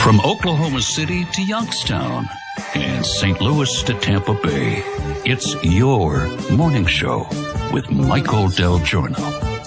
From Oklahoma City to Youngstown and St. Louis to Tampa Bay, it's your morning show with Michael Del Giorno.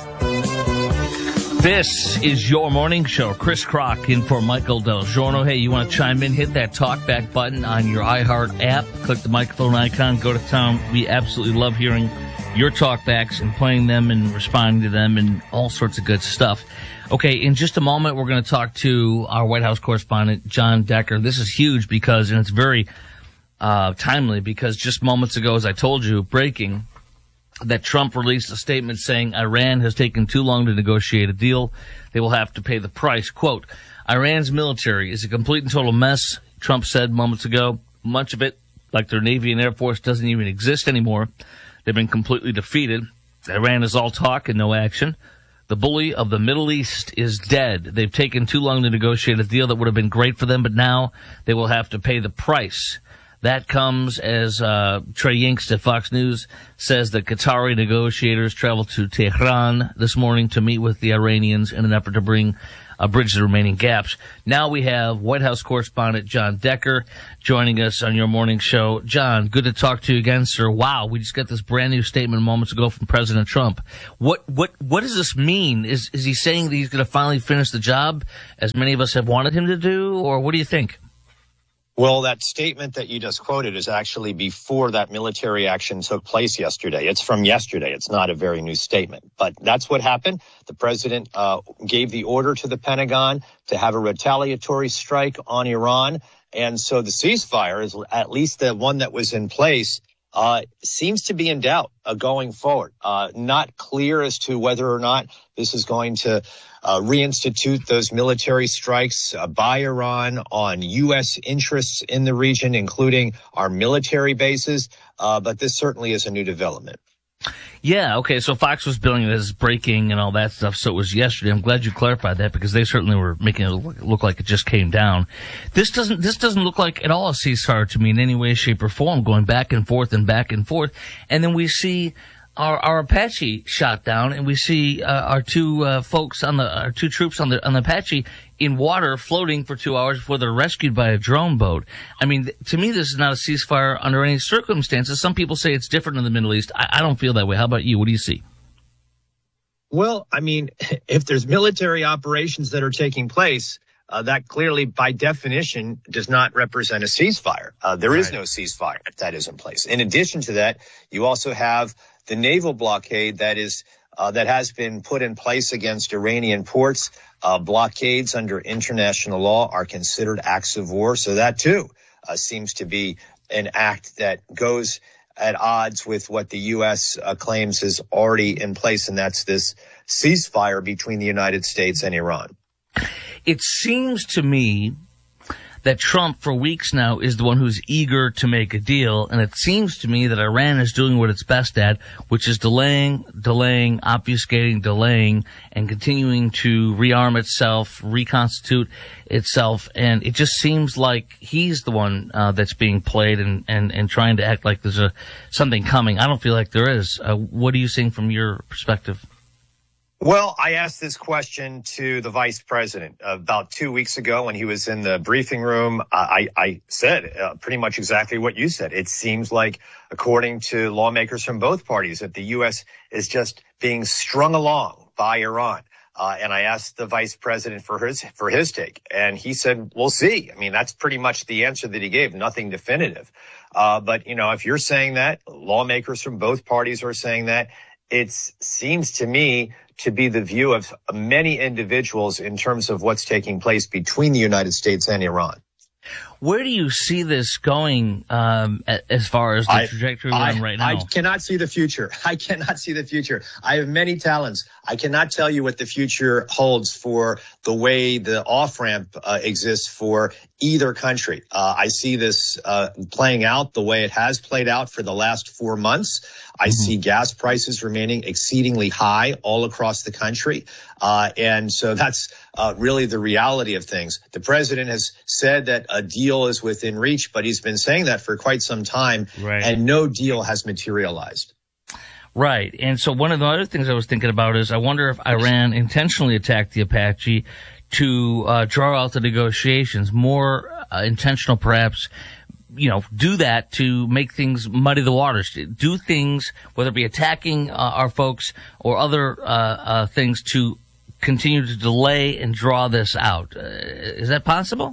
This is your morning show. Chris Crock in for Michael Del Giorno. Hey, you want to chime in? Hit that talkback button on your iHeart app. Click the microphone icon. Go to town. We absolutely love hearing your talkbacks and playing them and responding to them and all sorts of good stuff. Okay, in just a moment, we're going to talk to our White House correspondent, John Decker. This is huge because, and it's very timely, because just moments ago, as I told you, breaking, that Trump released a statement saying Iran has taken too long to negotiate a deal. They will have to pay the price. Quote, Iran's military is a complete and total mess, Trump said moments ago. Much of it, like their Navy and Air Force, doesn't even exist anymore. They've been completely defeated. Iran is all talk and no action. The bully of the Middle East is dead. They've taken too long to negotiate a deal that would have been great for them, but now they will have to pay the price. That comes as Trey Yingst at Fox News says that Qatari negotiators traveled to Tehran this morning to meet with the Iranians in an effort to bridge the remaining gaps. Now we have White House correspondent John Decker joining us on your morning show. John, good to talk to you again, sir. Wow, we just got this brand new statement moments ago from President Trump. What does this mean? Is he saying that he's going to finally finish the job, as many of us have wanted him to do, or what do you think? Well, that statement that you just quoted is actually before that military action took place yesterday. It's from yesterday. It's not a very new statement, but that's what happened. The president gave the order to the Pentagon to have a retaliatory strike on Iran. And so the ceasefire, is at least the one that was in place, seems to be in doubt going forward. Not clear as to whether or not this is going to reinstitute those military strikes by Iran on U.S. interests in the region, including our military bases. But this certainly is a new development. Yeah, okay, so Fox was billing it as breaking and all that stuff, so it was yesterday. I'm glad you clarified that, because they certainly were making it look like it just came down. This doesn't look like at all a ceasefire to me in any way, shape, or form, going back and forth and back and forth. And then we see our Apache shot down, and we see our two troops on the Apache in water floating for 2 hours before they're rescued by a drone boat. I mean, to me, this is not a ceasefire under any circumstances. Some people say it's different in the Middle East. I don't feel that way. How about you? What do you see? Well, I mean, if there's military operations that are taking place, that clearly, by definition, does not represent a ceasefire. There is no ceasefire if that is in place. In addition to that, you also have the naval blockade that has been put in place against Iranian ports. Blockades under international law are considered acts of war. So that, too, seems to be an act that goes at odds with what the U.S. claims is already in place, and that's this ceasefire between the United States and Iran. It seems to me that Trump, for weeks now, is the one who's eager to make a deal, and it seems to me that Iran is doing what it's best at, which is delaying, obfuscating, delaying, and continuing to rearm itself, reconstitute itself, and it just seems like he's the one that's being played and trying to act like there's something coming. I don't feel like there is. What are you seeing from your perspective? Well, I asked this question to the vice president about 2 weeks ago when he was in the briefing room. I said pretty much exactly what you said. It seems like, according to lawmakers from both parties, that the U.S. is just being strung along by Iran. And I asked the vice president for his take, and he said, we'll see. I mean, that's pretty much the answer that he gave, nothing definitive. But, you know, if you're saying that, lawmakers from both parties are saying that, it seems to me to be the view of many individuals in terms of what's taking place between the United States and Iran. Where do you see this going as far as the trajectory we're on right now? I cannot see the future. I cannot see the future. I have many talents. I cannot tell you what the future holds for the way the off-ramp exists for either country. I see this playing out the way it has played out for the last 4 months. I see gas prices remaining exceedingly high all across the country. And so that's really the reality of things. The president has said that a deal is within reach, but he's been saying that for quite some time, right, and no deal has materialized. Right. And so one of the other things I was thinking about is I wonder if Iran intentionally attacked the Apache to draw out the negotiations, more intentional perhaps, do that to make things muddy the waters, do things, whether it be attacking our folks or other things, to continue to delay and draw this out. Is that possible?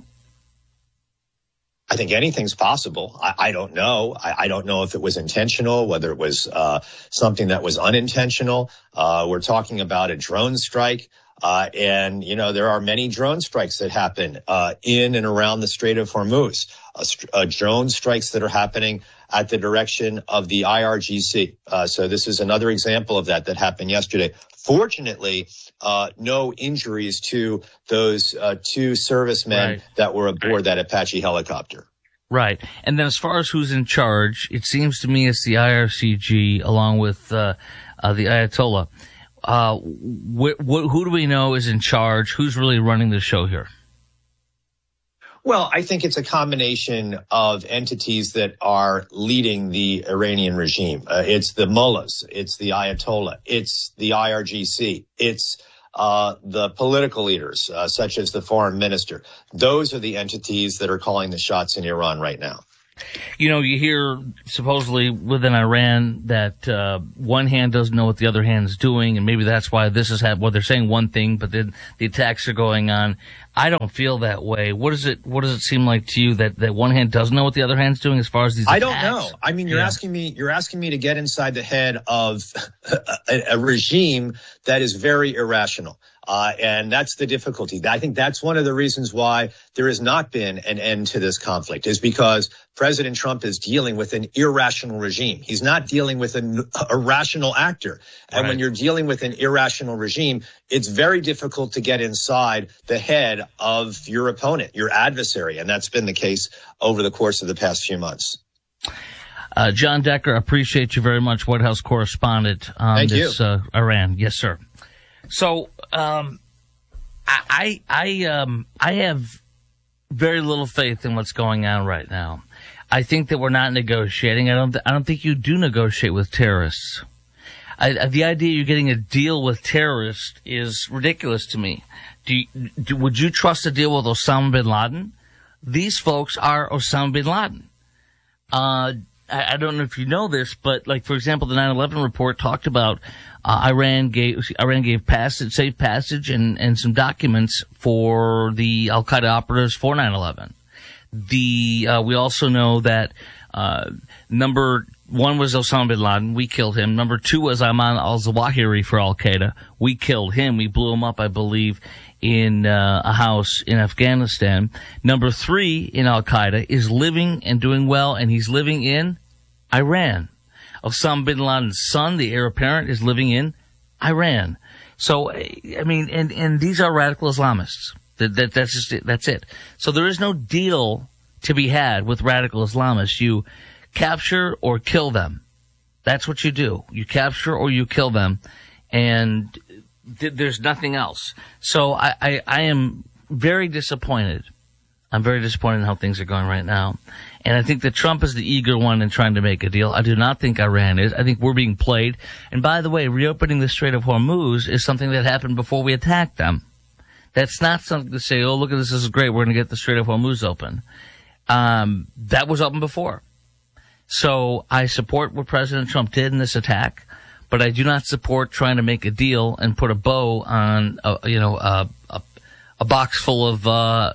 I think anything's possible. I don't know. I don't know if it was intentional, whether it was something that was unintentional. We're talking about a drone strike. And there are many drone strikes that happen in and around the Strait of Hormuz. Drone strikes that are happening at the direction of the IRGC. So this is another example of that happened yesterday. Fortunately, no injuries to those two servicemen that were aboard that Apache helicopter. Right. And then as far as who's in charge, it seems to me it's the IRCG along with the Ayatollah. Who do we know is in charge? Who's really running the show here? Well, I think it's a combination of entities that are leading the Iranian regime. It's the mullahs, it's the Ayatollah, it's the IRGC, it's the political leaders, such as the foreign minister. Those are the entities that are calling the shots in Iran right now. You hear supposedly within Iran that one hand doesn't know what the other hand is doing, and maybe that's why this is happening. Well, they're saying one thing, but then the attacks are going on. I don't feel that way. What does it seem like to you that one hand doesn't know what the other hand's doing as far as these attacks? I don't know. I mean, you're asking me to get inside the head of a regime that is very irrational. And that's the difficulty. I think that's one of the reasons why there has not been an end to this conflict, is because President Trump is dealing with an irrational regime. He's not dealing with a rational actor. And when you're dealing with an irrational regime, it's very difficult to get inside the head of your opponent, your adversary. And that's been the case over the course of the past few months. John Decker, appreciate you very much, White House correspondent on this Iran. Yes, sir. So, I have very little faith in what's going on right now. I think that we're not negotiating. I don't think you do negotiate with terrorists. The idea you're getting a deal with terrorists is ridiculous to me. Would you trust a deal with Osama bin Laden? These folks are Osama bin Laden. I don't know if you know this, but for example, the 9/11 report talked about Iran gave safe passage and some documents for the Al Qaeda operatives for 9/11. We also know that number one was Osama bin Laden. We killed him. Number two was Ayman al-Zawahiri for Al Qaeda. We killed him. We blew him up, I believe, in a house in Afghanistan. Number three in Al Qaeda is living and doing well, and he's living in Iran. Osama bin Laden's son, the heir apparent, is living in Iran. So, I mean, and these are radical Islamists. That's just it. That's it. So there is no deal to be had with radical Islamists. You capture or kill them. That's what you do. You capture or you kill them, and there's nothing else. So I am very disappointed. I'm very disappointed in how things are going right now. And I think that Trump is the eager one in trying to make a deal. I do not think Iran is. I think we're being played. And by the way, reopening the Strait of Hormuz is something that happened before we attacked them. That's not something to say, oh, look at this is great, we're going to get the Strait of Hormuz open. That was open before. So I support what President Trump did in this attack, but I do not support trying to make a deal and put a bow on, a box full of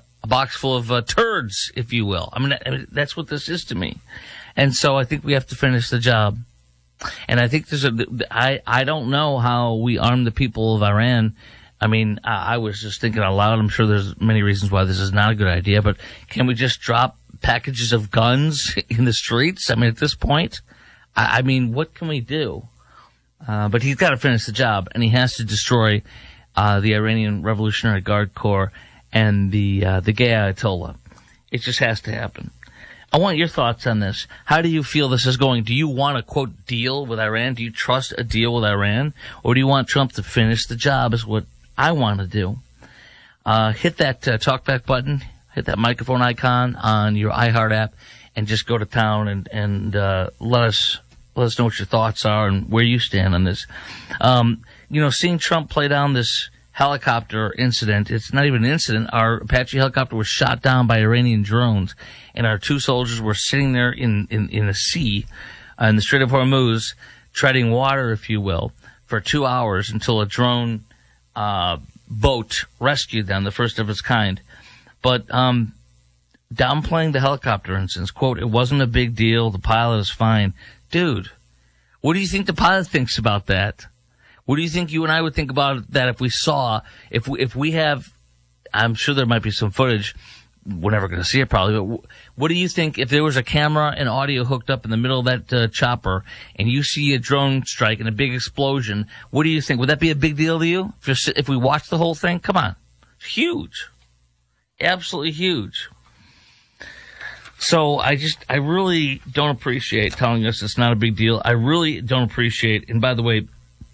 turds, if you will. I mean, that's what this is to me. And so I think we have to finish the job. And I think I don't know how we arm the people of Iran. I mean, I was just thinking out loud. I'm sure there's many reasons why this is not a good idea, but can we just drop packages of guns in the streets? I mean, at this point, I mean, what can we do? But he's got to finish the job, and he has to destroy the Iranian Revolutionary Guard Corps and the gay Ayatollah. It just has to happen. I want your thoughts on this. How do you feel this is going? Do you want a, quote, deal with Iran? Do you trust a deal with Iran? Or do you want Trump to finish the job is what I want to do. Hit that talkback button, hit that microphone icon on your iHeart app, and just go to town and let us know what your thoughts are and where you stand on this. Seeing Trump play down this helicopter incident. It's not even an incident. Our Apache helicopter was shot down by Iranian drones, and our 2 soldiers were sitting there in the sea, in the Strait of Hormuz, treading water, if you will, for 2 hours until a drone boat rescued them, the first of its kind. But downplaying the helicopter incident, quote, "It wasn't a big deal. The pilot is fine." Dude, what do you think the pilot thinks about that? What do you think you and I would think about that if we saw, if we have, I'm sure there might be some footage. We're never going to see it probably, but what do you think if there was a camera and audio hooked up in the middle of that chopper and you see a drone strike and a big explosion? What do you think? Would that be a big deal to you if we watched the whole thing? Come on. It's huge. Absolutely huge. So I really don't appreciate telling us it's not a big deal. I really don't appreciate, and by the way,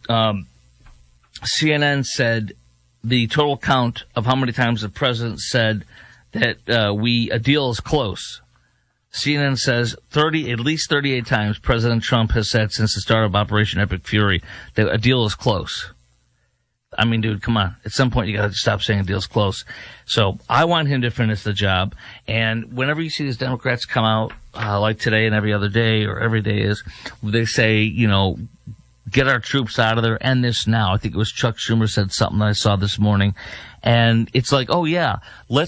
CNN said the total count of how many times the president said that a deal is close. CNN says at least 38 times President Trump has said since the start of Operation Epic Fury that a deal is close. I mean, dude, come on. At some point, you got to stop saying a deal's close. So I want him to finish the job. And whenever you see these Democrats come out, like today and every other day or every day is, they say, get our troops out of there, end this now. I think it was Chuck Schumer said something that I saw this morning. And it's like, oh, yeah, let's